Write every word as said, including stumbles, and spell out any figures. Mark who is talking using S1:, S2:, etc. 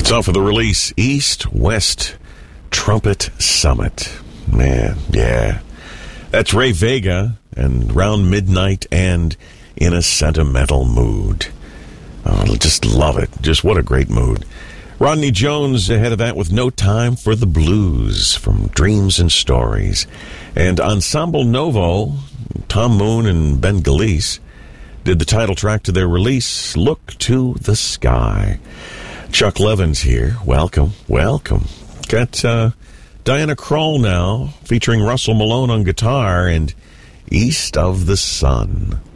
S1: It's off of the release, East West Trumpet Summit. Man, yeah. That's Ray Vega and Round Midnight and In a Sentimental Mood. Oh, I just love it. Just what a great mood. Rodney Jones ahead of that with No Time for the Blues from Dreams and Stories. And Ensemble Novo, Tom Moon and Ben Galeese, did the title track to their release, Look to the Sky. Chuck Levins here. Welcome, welcome. Got uh, Diana Krall now, featuring Russell Malone on guitar and East of the Sun.